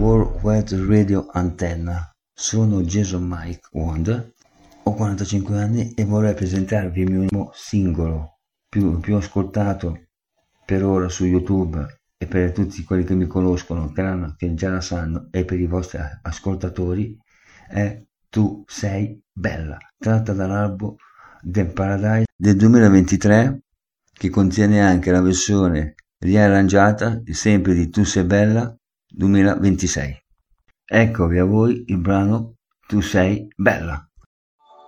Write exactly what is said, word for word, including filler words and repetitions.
World Wide Radio Antenna. Sono Jason Mike Wond, ho quarantacinque anni e vorrei presentarvi il mio ultimo singolo più, più ascoltato per ora su YouTube, e per tutti quelli che mi conoscono, che, che già la sanno, e per i vostri ascoltatori, è Tu sei bella, tratta dall'album The Paradise del duemilaventitré, che contiene anche la versione riarrangiata sempre di Tu sei bella duemilaventisei. Eccovi a voi il brano Tu sei bella.